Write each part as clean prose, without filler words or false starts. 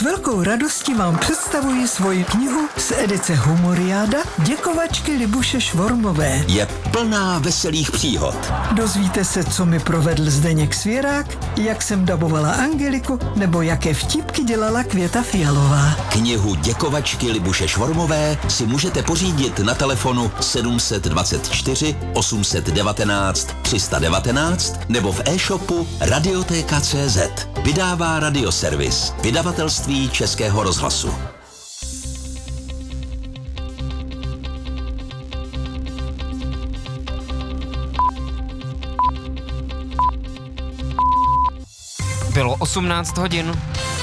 S velkou radostí vám představuji svoji knihu z edice Humoriáda Děkovačky Libuše Švormové. Je plná veselých příhod. Dozvíte se, co mi provedl Zdeněk Svěrák, jak jsem dabovala Angeliku, nebo jaké vtipky dělala Květa Fialová. Knihu Děkovačky Libuše Švormové si můžete pořídit na telefonu 724 819 319 nebo v e-shopu Radiotéka.cz. Vydává Radioservis, vydavatelství Českého rozhlasu. Bylo 18 hodin.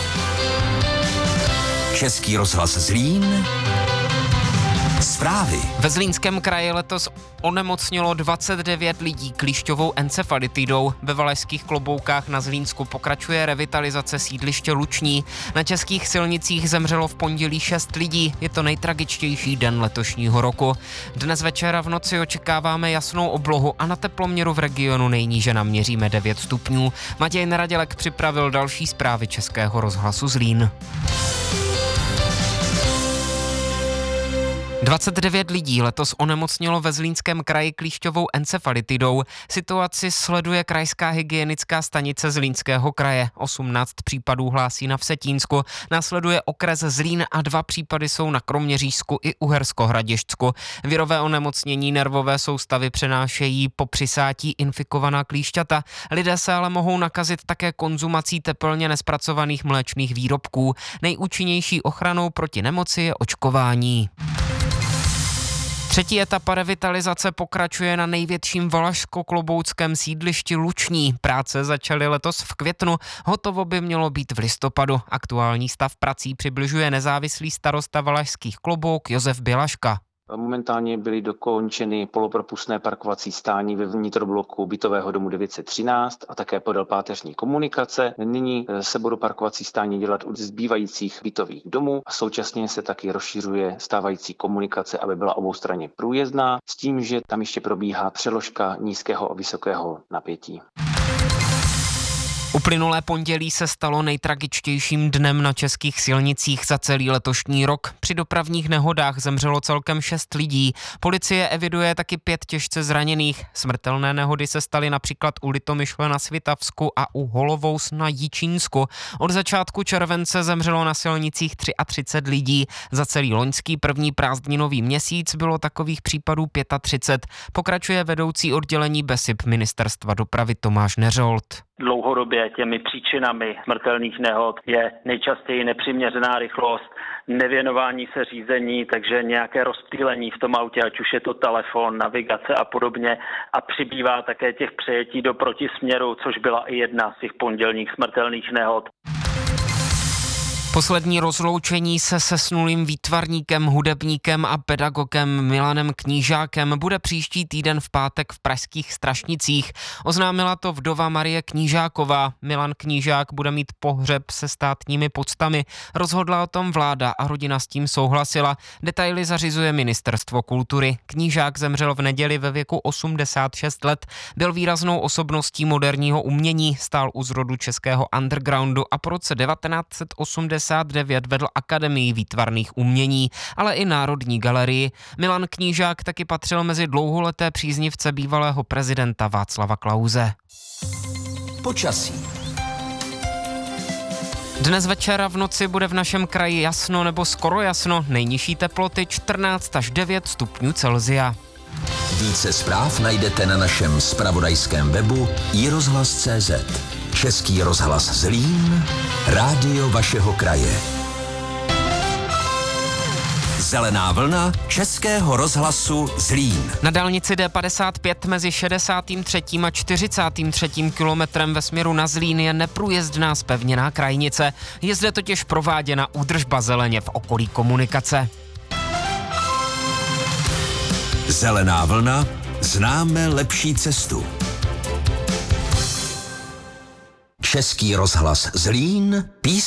Český rozhlas Zlín. Zprávy. Ve Zlínském kraji letos onemocnilo 29 lidí klíšťovou encefalitidou. Ve Valašských Kloboukách na Zlínsku pokračuje revitalizace sídliště Luční. Na českých silnicích zemřelo v pondělí 6 lidí. Je to nejtragičtější den letošního roku. Dnes večer a v noci očekáváme jasnou oblohu a na teploměru v regionu nejníže naměříme 9 stupňů. Matěj Neradělek připravil další zprávy Českého rozhlasu Zlín. 29 lidí letos onemocnilo ve Zlínském kraji klíšťovou encefalitidou. Situaci sleduje krajská hygienická stanice Zlínského kraje. 18 případů hlásí na Vsetínsku, následuje okres Zlín a 2 případy jsou na Kroměřížsku i Uhersko-Hradišťsku. Virové onemocnění nervové soustavy přenášejí po přisátí infikovaná klíšťata. Lidé se ale mohou nakazit také konzumací teplně nespracovaných mléčných výrobků. Nejúčinnější ochranou proti nemoci je očkování. Třetí etapa revitalizace pokračuje na největším valašsko-klobouckém sídlišti Luční. Práce začaly letos v květnu, hotovo by mělo být v listopadu. Aktuální stav prací přibližuje nezávislý starosta Valašských Klobouk Josef Bělaška. Momentálně byly dokončeny polopropustné parkovací stání ve vnitrobloku bytového domu 913 a také podél páteřní komunikace. Nyní se budou parkovací stání dělat u zbývajících bytových domů a současně se taky rozšiřuje stávající komunikace, aby byla oboustranně průjezdná, s tím, že tam ještě probíhá přeložka nízkého a vysokého napětí. Uplynulé pondělí se stalo nejtragičtějším dnem na českých silnicích za celý letošní rok. Při dopravních nehodách zemřelo celkem 6 lidí. Policie eviduje taky 5 těžce zraněných. Smrtelné nehody se staly například u Litomyšle na Svitavsku a u Holovous na Jičínsku. Od začátku července zemřelo na silnicích 33 lidí. Za celý loňský první prázdninový měsíc bylo takových případů 35. Pokračuje vedoucí oddělení BESIP Ministerstva dopravy Tomáš Neřolt. Dlouhodobě těmi příčinami smrtelných nehod je nejčastěji nepřiměřená rychlost, nevěnování se řízení, takže nějaké rozptýlení v tom autě, ať už je to telefon, navigace a podobně. A přibývá také těch přejetí do protisměru, což byla i jedna z těch pondělních smrtelných nehod. Poslední rozloučení se sesnulým výtvarníkem, hudebníkem a pedagogem Milanem Knížákem bude příští týden v pátek v pražských Strašnicích. Oznámila to vdova Marie Knížáková. Milan Knížák bude mít pohřeb se státními poctami. Rozhodla o tom vláda a rodina s tím souhlasila. Detaily zařizuje Ministerstvo kultury. Knížák zemřel v neděli ve věku 86 let. Byl výraznou osobností moderního umění, stál u zrodu českého undergroundu a po roce 1989 vedl Akademii výtvarných umění, ale i Národní galerii. Milan Knížák taky patřil mezi dlouholeté příznivce bývalého prezidenta Václava Klause. Počasí. Dnes večer a v noci bude v našem kraji jasno nebo skoro jasno. Nejnižší teploty 14 až 9 stupňů Celsia. Více zpráv najdete na našem zpravodajském webu iRozhlas.cz. Český rozhlas Zlín, rádio vašeho kraje. Zelená vlna Českého rozhlasu Zlín. Na dálnici D55 mezi 63. a 43. kilometrem ve směru na Zlín je neprůjezdná zpevněná krajnice. Je zde totiž prováděna údržba zeleně v okolí komunikace. Zelená vlna, známe lepší cestu. Český rozhlas Zlín, písně